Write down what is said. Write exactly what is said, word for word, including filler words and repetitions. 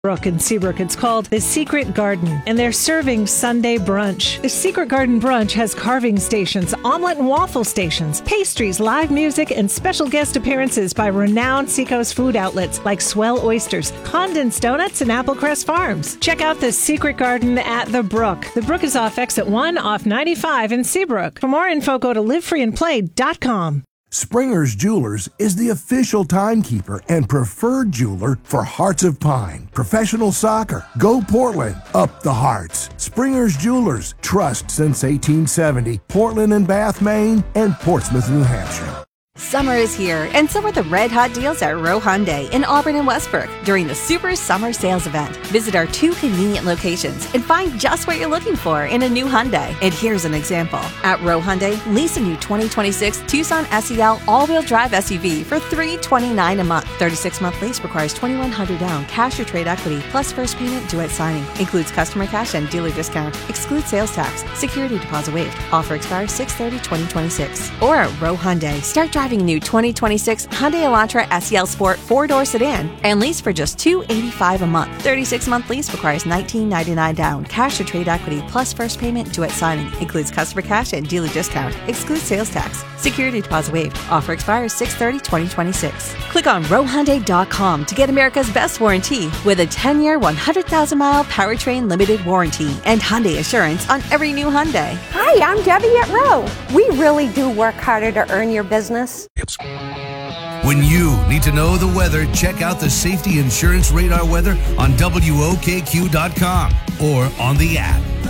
Brook in Seabrook. It's called The Secret Garden, and they're serving Sunday brunch. The Secret Garden brunch has carving stations, omelet and waffle stations, pastries, live music, and special guest appearances by renowned Seacoast food outlets like Swell Oysters, Condon's Donuts, and Applecrest Farms. Check out The Secret Garden at The Brook. The Brook is off Exit one off ninety-five in Seabrook. For more info, go to live free and play dot com. Springer's Jewelers is the official timekeeper and preferred jeweler for Hearts of Pine, professional soccer, Go Portland, up the Hearts. Springer's Jewelers, trust since eighteen seventy, Portland and Bath, Maine, and Portsmouth, New Hampshire. Summer is here, and so are the red-hot deals at Rowe Hyundai in Auburn and Westbrook during the Super Summer Sales Event. Visit our two convenient locations and find just what you're looking for in a new Hyundai. And here's an example. At Rowe Hyundai, lease a new twenty twenty-six Tucson S E L all-wheel drive S U V for three hundred twenty-nine dollars a month. thirty-six month lease requires twenty-one hundred dollars down, cash or trade equity, plus first payment due at signing. Includes customer cash and dealer discount. Excludes sales tax. Security deposit waived. Offer expires six thirty twenty twenty-six. Or at Rowe Hyundai, start driving new twenty twenty-six Hyundai Elantra S E L Sport four-door sedan and lease for just two hundred eighty-five dollars a month. thirty-six month lease requires nineteen ninety-nine down, cash or trade equity, plus first payment due at signing. Includes customer cash and dealer discount. Excludes sales tax. Security deposit waived. Offer expires six thirty twenty twenty-six. Click on rowe hyundai dot com to get America's best warranty with a ten year, one hundred thousand mile powertrain limited warranty and Hyundai Assurance on every new Hyundai. Hi, I'm Debbie at Rowe. We really do work harder to earn your business. When you need to know the weather, check out the Safety Insurance Radar weather on W O K Q dot com or on the app.